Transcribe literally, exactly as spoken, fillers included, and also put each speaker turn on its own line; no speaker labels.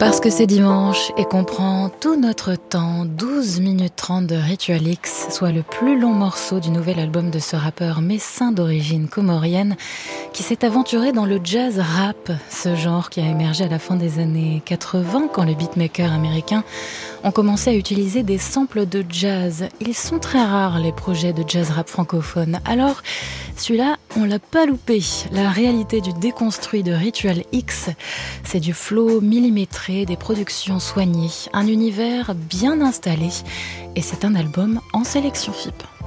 Parce que c'est dimanche et qu'on prend tout notre temps, douze minutes trente de Ritual X, soit le plus long morceau du nouvel album de ce rappeur messin d'origine comorienne qui s'est aventuré dans le jazz rap, ce genre qui a émergé à la fin des années quatre-vingts quand les beatmakers américains ont commencé à utiliser des samples de jazz. Ils sont très rares les projets de jazz rap francophone. Alors, celui-là, on l'a pas loupé. La réalité du déconstruit de Ritual X, c'est du flow millimétré, des productions soignées, un univers bien installé, et c'est un album en sélection F I P.